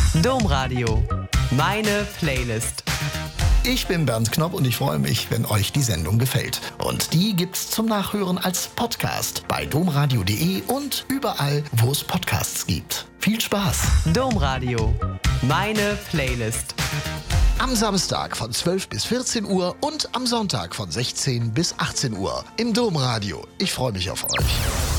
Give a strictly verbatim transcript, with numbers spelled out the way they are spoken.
Domradio. Meine Playlist. Ich bin Bernd Knopp und ich freue mich, wenn euch die Sendung gefällt. Und die gibt's zum Nachhören als Podcast bei domradio punkt de und überall, wo es Podcasts gibt. Viel Spaß! Domradio. Meine Playlist. Am Samstag von zwölf bis vierzehn Uhr und am Sonntag von sechzehn bis achtzehn Uhr im Domradio. Ich freue mich auf euch.